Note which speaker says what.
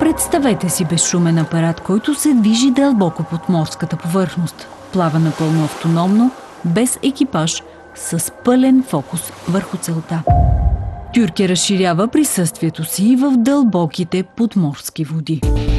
Speaker 1: Представете си безшумен апарат, който се движи дълбоко под морската повърхност. Плава напълно автономно, без екипаж, с пълен фокус върху целта. Türke разширява присъствието си в дълбоките подморски води.